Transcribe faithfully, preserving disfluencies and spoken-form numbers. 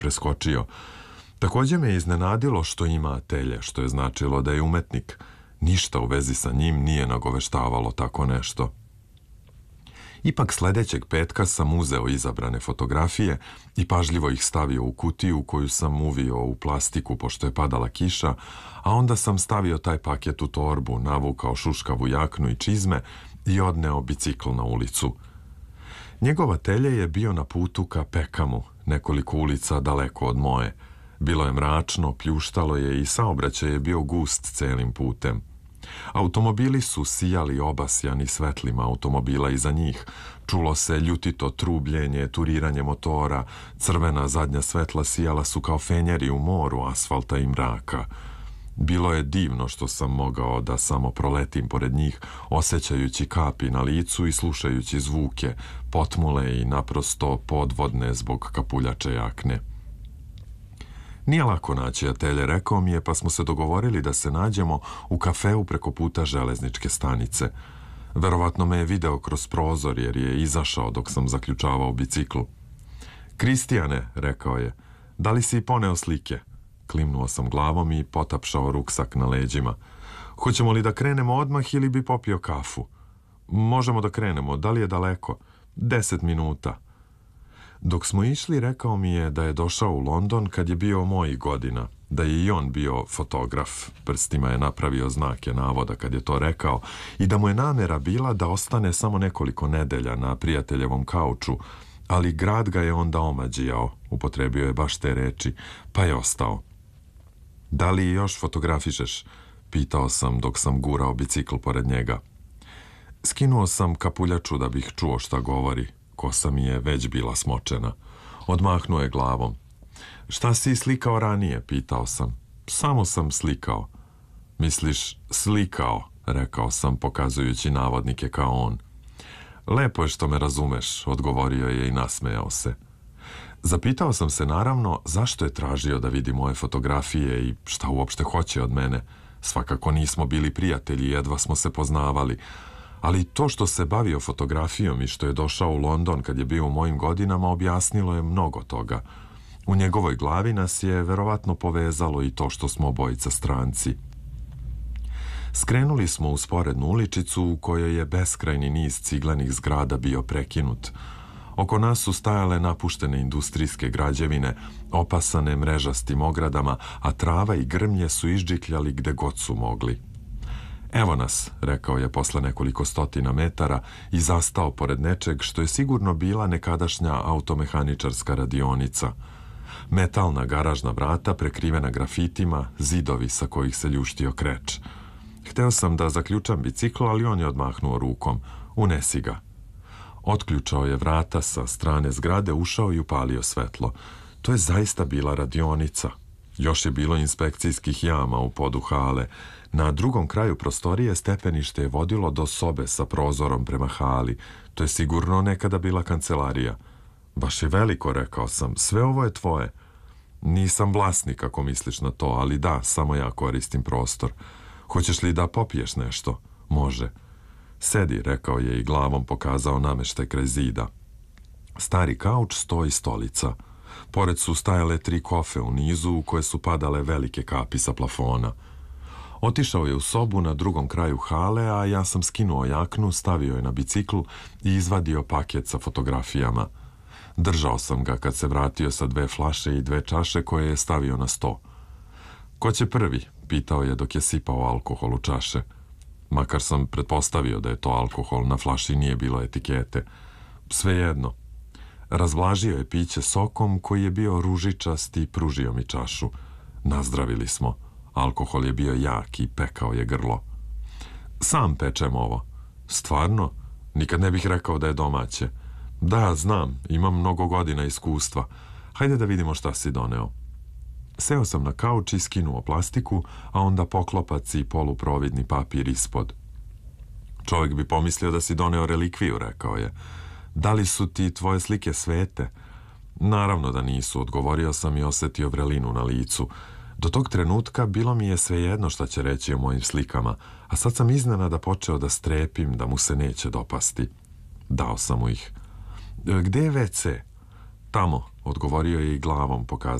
preskočio. Također me je iznenadilo što ima atelje, što je značilo da je umetnik. Ništa u vezi sa njim nije nagoveštavalo tako nešto. Ipak sljedećeg petka sam uzeo izabrane fotografije i pažljivo ih stavio u kutiju koju sam uvio u plastiku pošto je padala kiša, a onda sam stavio taj paket u torbu, navukao šuškavu jaknu i čizme i odneo bicikl na ulicu. Njegov atelje je bio na putu ka Pekamu, nekoliko ulica daleko od moje. Bilo je mračno, pljuštalo je i saobraćaj je bio gust celim putem. Automobili su sijali obasjani svetlima automobila iza njih. Čulo se ljutito trubljenje, turiranje motora, crvena zadnja svetla sijala su kao fenjeri u moru asfalta i mraka. Bilo je divno što sam mogao da samo proletim pored njih, osjećajući kapi na licu i slušajući zvuke, potmule i naprosto podvodne zbog kapuljače jakne. Nije lako naći atelje, rekao mi je, pa smo se dogovorili da se nađemo u kafeu preko puta železničke stanice. Verovatno me je video kroz prozor jer je izašao dok sam zaključavao biciklu. Kristijane, rekao je, da li si i poneo slike? Klimnuo sam glavom i potapšao ruksak na leđima. Hoćemo li da krenemo odmah ili bi popio kafu? Možemo da krenemo, da li je daleko? Deset minuta. Dok smo išli, rekao mi je da je došao u London kad je bio mojih godina, da je i on bio fotograf, prstima je napravio znake navoda kad je to rekao, i da mu je namjera bila da ostane samo nekoliko nedelja na prijateljevom kauču, ali grad ga je onda omađijao, upotrebio je baš te reči, pa je ostao. Da li još fotografišeš? Pitao sam dok sam gurao bicikl pored njega. Skinuo sam kapuljaču da bih čuo šta govori. Kosa mi je već bila smočena. Odmahnuo je glavom. Šta si slikao ranije? Pitao sam. Samo sam slikao. Misliš slikao? Rekao sam pokazujući navodnike kao on. Lepo je što me razumeš, odgovorio je i nasmejao se. Zapitao sam se naravno zašto je tražio da vidi moje fotografije i šta uopšte hoće od mene. Svakako nismo bili prijatelji, jedva smo se poznavali, ali to što se bavio fotografijom i što je došao u London kad je bio u mojim godinama objasnilo je mnogo toga. U njegovoj glavi nas je verovatno povezalo i to što smo obojica stranci. Skrenuli smo u sporednu uličicu u kojoj je beskrajni niz ciglanih zgrada bio prekinut. Oko nas su stajale napuštene industrijske građevine, opasane mrežastim ogradama, a trava i grmlje su ižđikljali gde god su mogli. Evo nas, rekao je posle nekoliko stotina metara i zastao pored nečeg što je sigurno bila nekadašnja automehaničarska radionica. Metalna garažna vrata prekrivena grafitima, zidovi sa kojih se ljuštio kreč. Hteo sam da zaključam biciklo, ali on je odmahnuo rukom. Unesi ga. Otključao je vrata sa strane zgrade, ušao i upalio svetlo. To je zaista bila radionica. Još je bilo inspekcijskih jama u podu hale. Na drugom kraju prostorije stepenište je vodilo do sobe sa prozorom prema hali. To je sigurno nekada bila kancelarija. Baš je veliko, rekao sam. Sve ovo je tvoje. Nisam vlasnik, ako misliš na to, ali da, samo ja koristim prostor. Hoćeš li da popiješ nešto? Može. Sedi, rekao je i glavom pokazao nameštaj kraj zida. Stari kauč, sto i stolica. Pored su stajale tri kofe u nizu u koje su padale velike kapi sa plafona. Otišao je u sobu na drugom kraju hale, a ja sam skinuo jaknu, stavio je na biciklu i izvadio paket sa fotografijama. Držao sam ga kad se vratio sa dve flaše i dve čaše koje je stavio na sto. Ko će prvi? Pitao je dok je sipao alkohol u čaše. Makar sam pretpostavio da je to alkohol, na flaši nije bilo etikete. Svejedno. Razvlažio je piće sokom koji je bio ružičast i pružio mi čašu. Nazdravili smo. Alkohol je bio jak i pekao je grlo. Sam pečem ovo. Stvarno? Nikad ne bih rekao da je domaće. Da, znam, imam mnogo godina iskustva. Hajde da vidimo šta si doneo. Seo sam na kauč i skinuo plastiku, a onda poklopac i poluprovidni papir ispod. Čovjek bi pomislio da si doneo relikviju, rekao je. Da li su ti tvoje slike svete? Naravno da nisu, odgovorio sam i osetio vrelinu na licu. Do tog trenutka bilo mi je svejedno šta će reći o mojim slikama, a sad sam iznenada počeo da strepim da mu se neće dopasti. Dao sam mu ih. Gde je ve ce? Tamo, Odgovorio je i glavom, pokazao